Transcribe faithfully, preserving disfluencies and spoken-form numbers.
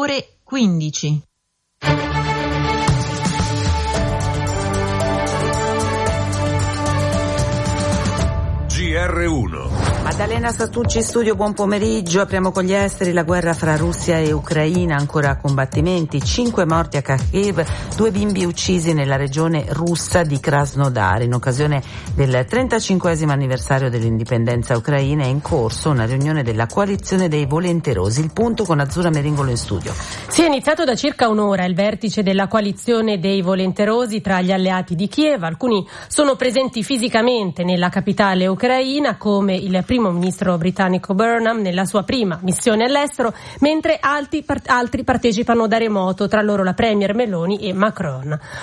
ore quindici. G R uno. Maddalena Satucci, studio, buon pomeriggio. Apriamo con gli esteri. La guerra fra Russia e Ucraina, ancora combattimenti, cinque morti a Kharkiv, due bimbi uccisi nella regione russa di Krasnodar. In occasione del trentacinquesimo anniversario dell'indipendenza ucraina è in corso una riunione della coalizione dei volenterosi. Il punto con Azzurra Meringolo in studio. Si è iniziato da circa un'ora il vertice della coalizione dei volenterosi tra gli alleati di Kiev. Alcuni sono presenti fisicamente nella capitale ucraina, come il primo ministro britannico Burnham nella sua prima missione all'estero, mentre altri, altri partecipano da remoto, tra loro la premier Meloni e Macron.